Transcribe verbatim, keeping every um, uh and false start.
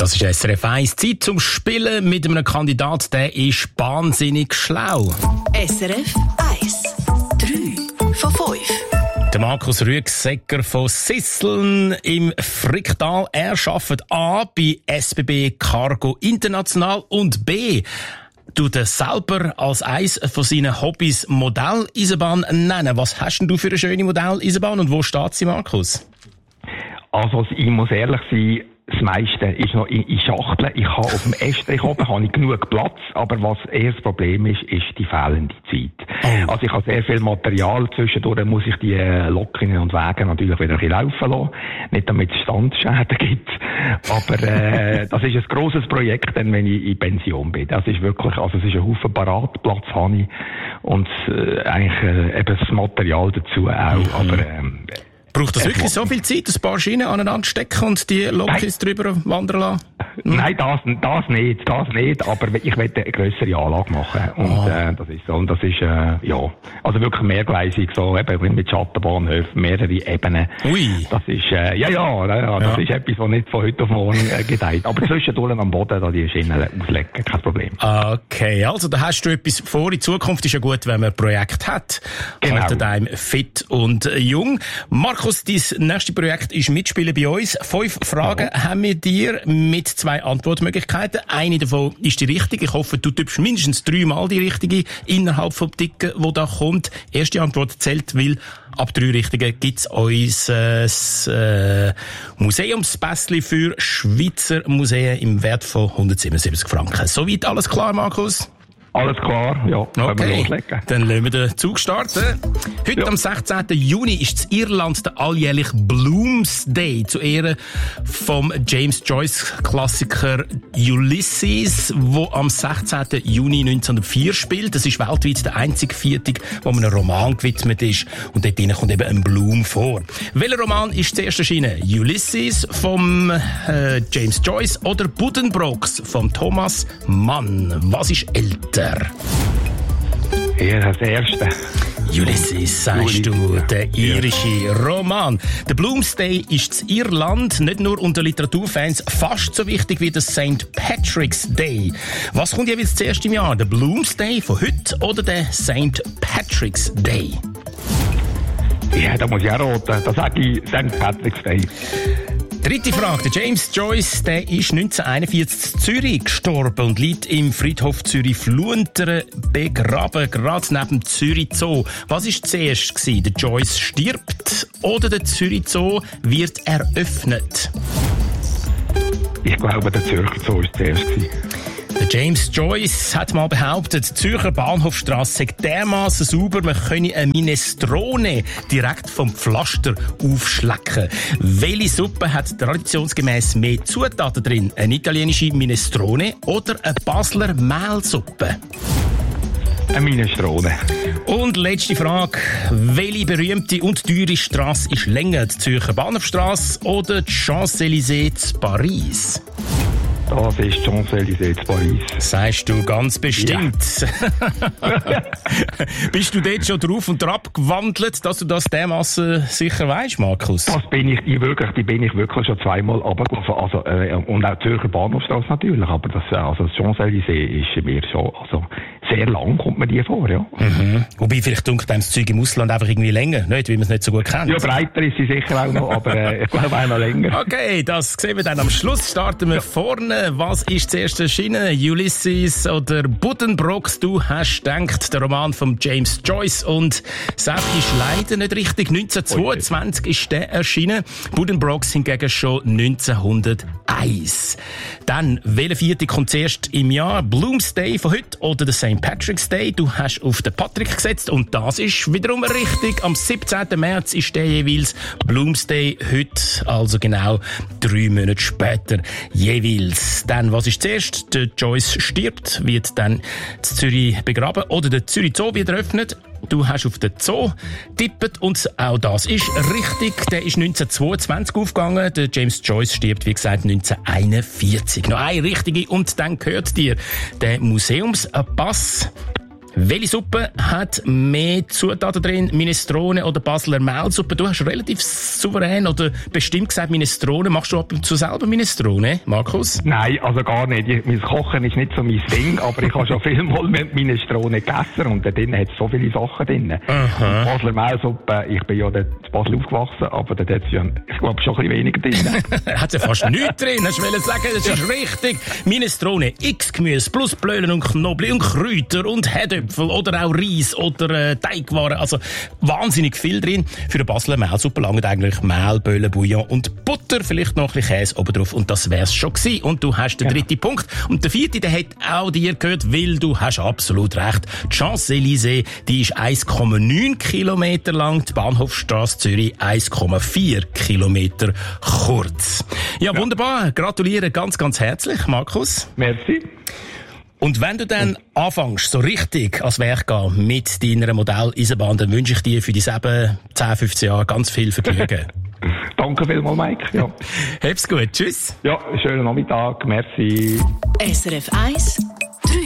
Das ist S R F eins. Zeit zum Spielen mit einem Kandidaten, der ist wahnsinnig schlau. S R F eins. drei von fünf. Der Markus Rüegsegger von Sisseln im Fricktal. Er arbeitet A bei S B B Cargo International und B tut er selber als eines von seinen Hobbys Modelleisenbahn nennen. Was hast denn du für eine schöne Modelleisenbahn und wo steht sie, Markus? Also ich muss ehrlich sein, das meiste ist noch in, in Schachteln. Ich habe auf dem Estrich oben habe ich genug Platz, aber was eher das Problem ist, ist die fehlende Zeit. Oh. Also ich habe sehr viel Material, zwischendurch muss ich die Lokinnen und Wege natürlich wieder ein bisschen laufen lassen, nicht damit es Standschäden gibt, aber äh, das ist ein grosses Projekt, dann, wenn ich in Pension bin. Das ist wirklich, also es ist ein Haufen Paratplatz habe ich und äh, eigentlich äh, eben das Material dazu auch, mhm. aber ähm, braucht das wirklich so viel Zeit, ein paar Schienen aneinander stecken und die Lokis drüber wandern lassen? Hm? Nein, das, das nicht, das nicht, aber ich möchte eine grössere Anlage machen. Und, oh. äh, das ist so, und das ist, äh, ja, also wirklich mehrgleisig, so, eben mit Schattenbahnhöfen, mehrere Ebenen. Ui. Das ist, äh, ja, ja, ja, das ja. ist etwas, was nicht von heute auf morgen äh, gedeiht. Aber zwischendurch am Boden, da die Schienen auslegen, kein Problem. Okay, also da hast du etwas vor. In Zukunft ist ja gut, wenn man ein Projekt hat. Genau. Haltet einem fit und jung. Markus, dein nächstes Projekt ist Mitspielen bei uns. Fünf Fragen ja. haben wir dir mit zwei Antwortmöglichkeiten. Eine davon ist die richtige. Ich hoffe, du tippst mindestens dreimal die richtige innerhalb vom Ticken, wo da kommt. Erste Antwort zählt, weil ab drei Richtigen gibt's uns äh, das äh, Museumspässli für Schweizer Museen im Wert von hundertsiebenundsiebzig Franken. Soweit alles klar, Markus? Alles klar, ja, können okay. wir loslegen. Dann lassen wir den Zug starten. Heute ja. am sechzehnten Juni ist in Irland der alljährliche Bloomsday zu Ehren vom James Joyce-Klassiker Ulysses, wo am sechzehnten Juni neunzehnhundertvier spielt. Das ist weltweit der einzige Viertag, wo man einem Roman gewidmet ist. Und dort drinnen kommt eben ein Bloom vor. Welcher Roman ist zuerst erschienen? Ulysses vom äh, James Joyce oder Buddenbrooks vom Thomas Mann? Was ist älter? Ja, das erste. Ulysses, sagst du, der irische Roman. Der Bloomsday ist in Irland nicht nur unter Literaturfans fast so wichtig wie der Sankt Patrick's Day. Was kommt jeweils zuerst im Jahr? Der Bloomsday von heute oder der Sankt Patrick's Day? Ja, da muss ich auch roten. Da sage ich Sankt Patrick's Day. Dritte Frage. Der James Joyce, der ist neunzehnhunderteinundvierzig in Zürich gestorben und liegt im Friedhof Zürich-Flunteren begraben, gerade neben Zürich Zoo. Was war zuerst gewesen? Der Joyce stirbt oder der Zürich Zoo wird eröffnet? Ich glaube, der Zürcher Zoo war zuerst gewesen. Der James Joyce hat mal behauptet, die Zürcher Bahnhofstrasse sei dermassen sauber, man könne eine Minestrone direkt vom Pflaster aufschlecken. Welche Suppe hat traditionsgemäß mehr Zutaten drin? Eine italienische Minestrone oder eine Basler Mehlsuppe? Eine Minestrone. Und letzte Frage. Welche berühmte und teure Strasse ist länger? Die Zürcher Bahnhofstrasse oder die Champs-Élysées zu Paris? Das ist die Champs-Élysées zu Paris. Sagst du ganz bestimmt. Ja. Bist du dort schon drauf und drauf gewandelt, dass du das dermassen sicher weißt, Markus? Das bin ich, ich wirklich, die bin ich wirklich schon zweimal runtergelaufen. Also, äh, und auch die Zürcher Bahnhofstrasse natürlich. Aber das, also das Champs-Élysées ist mir schon, also, sehr lang kommt mir die vor, ja. Mhm. Wobei, vielleicht dunkelt einem das Zeug im Ausland einfach irgendwie länger, nicht? Weil man es nicht so gut kennt. Ja, breiter ist sie sicher auch noch, aber äh, ich glaube auch noch länger. Okay, das sehen wir dann am Schluss. Starten wir ja. vorne. Was ist zuerst erschienen? Ulysses oder Buddenbrooks? Du hast gedacht, der Roman von James Joyce. Und Sepp ist leider nicht richtig. neunzehnhundertzweiundzwanzig okay. ist der erschienen. Buddenbrooks hingegen schon neunzehnhunderteins. Dann, welcher vierte kommt zuerst im Jahr? Bloomsday von heute oder der Sankt Patrick's Day? Du hast auf den Patrick gesetzt und das ist wiederum richtig. Am siebzehnten März ist der jeweils Bloomsday heute, also genau drei Monate später jeweils. Dann, was ist zuerst? Der Joyce stirbt, wird dann in Zürich begraben oder der Zürich Zoo wird eröffnet. Du hast auf den Zoo tippet und auch das ist richtig. Der ist neunzehnhundertzweiundzwanzig aufgegangen. Der James Joyce stirbt, wie gesagt, neunzehnhunderteinundvierzig. Noch eine richtige und dann gehört dir der Museumspass. Welche Suppe hat mehr Zutaten drin? Minestrone oder Basler Mehlsuppe? Du hast relativ souverän oder bestimmt gesagt Minestrone. Machst du ab und zu selber Minestrone, Markus? Nein, also gar nicht. Ich, mein Kochen ist nicht so mein Ding, aber ich habe schon viel mal mit Minestrone gegessen und da drin hat es so viele Sachen drin. Aha. Basler Mehlsuppe, ich bin ja dort in Basel aufgewachsen, aber da hat es ja, ich glaube, schon ein bisschen weniger drin. Hat ja fast nichts drin, hast du sagen, das ist richtig. Minestrone, X-Gemüse plus Blölen und Knoblauch und Kräuter und Herdöpfel oder auch Reis oder äh, Teigwaren. Also wahnsinnig viel drin. Für eine Basler Mehlsuppe langen eigentlich Mehl, Böhlen, Bouillon und Butter, vielleicht noch ein bisschen Käse oben drauf und das wär's schon gewesen. Und du hast den ja. dritten Punkt. Und der vierte, der hat auch dir gehört, weil du hast absolut recht. Die Champs-Élysées, die ist eins Komma neun Kilometer lang, die Bahnhofstrasse Zürich eins Komma vier Kilometer kurz. Ja, ja, wunderbar. Gratuliere ganz, ganz herzlich, Markus. Merci. Und wenn du dann anfängst, so richtig ans Werk gehen mit deiner Modelleisenbahn, dann wünsche ich dir für die sieben, zehn, fünfzehn Jahre ganz viel Vergnügen. Danke vielmals, Mike. Ja. Hab's gut. Tschüss. Ja, schönen Nachmittag. Merci. S R F eins